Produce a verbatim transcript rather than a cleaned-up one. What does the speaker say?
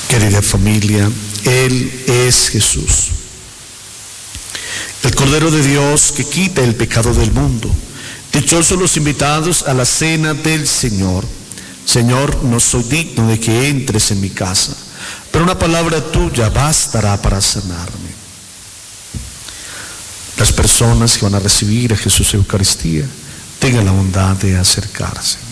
Querida familia, Él es Jesús, el Cordero de Dios que quita el pecado del mundo. Dichosos los invitados a la cena del Señor. Señor, no soy digno de que entres en mi casa, pero una palabra tuya bastará para sanarme. Las personas que van a recibir a Jesús en Eucaristía tengan la bondad de acercarse.